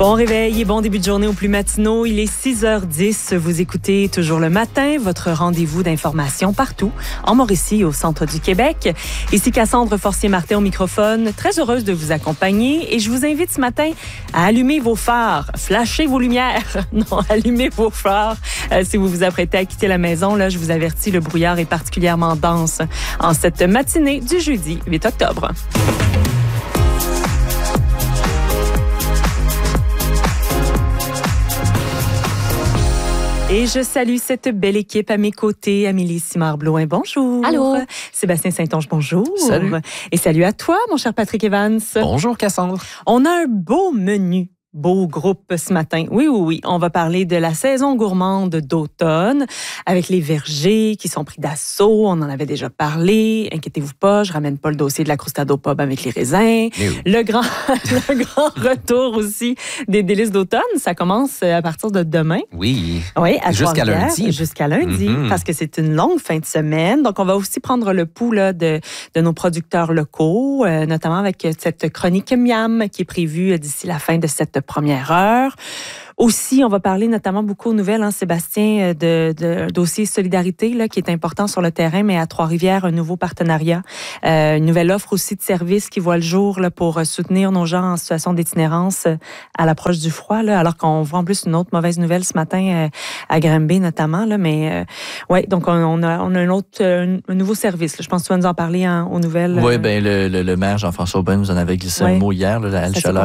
Bon réveil et bon début de journée aux plus matinaux. Il est 6h10. Vous écoutez Toujours le matin, votre rendez-vous d'information partout, en Mauricie et au centre du Québec. Ici Cassandre Forcier-Martin au microphone. Très heureuse de vous accompagner et je vous invite ce matin à allumer vos phares, flasher vos lumières. Non, allumez vos phares. Si vous vous apprêtez à quitter la maison, là, je vous avertis, le brouillard est particulièrement dense en cette matinée du jeudi 8 octobre. Et je salue cette belle équipe à mes côtés. Amélie Simard-Blouin, bonjour. Allô. Sébastien Saint-Onge, bonjour. Salut. Et salut à toi, mon cher Patrick Evans. Bonjour Cassandre. On a un beau menu. Beau groupe ce matin. Oui. On va parler de la saison gourmande d'automne avec les vergers qui sont pris d'assaut. On en avait déjà parlé. Inquiétez-vous pas, je ramène pas le dossier de la crustade au pub avec les raisins. Oui. Le grand retour aussi des délices d'automne. Ça commence à partir de demain. Oui. Oui, à Jusqu'à Trois-Rivières, lundi. Jusqu'à lundi, parce que c'est une longue fin de semaine. Donc, on va aussi prendre le pouls là, de nos producteurs locaux, notamment avec cette chronique Miam qui est prévue d'ici la fin de cette première heure. Aussi, on va parler notamment beaucoup aux nouvelles, Sébastien, de dossier Solidarité, là, qui est important sur le terrain, mais à Trois-Rivières, un nouveau partenariat, une nouvelle offre aussi de services qui voit le jour là, pour soutenir nos gens en situation d'itinérance à l'approche du froid, là, alors qu'on voit en plus une autre mauvaise nouvelle ce matin à Granby notamment. Là, mais ouais, donc on a un nouveau service. Là. Je pense que tu vas nous en parler aux nouvelles. Oui, le maire Jean-François Aubin nous en avait glissé un mot hier, la chaleur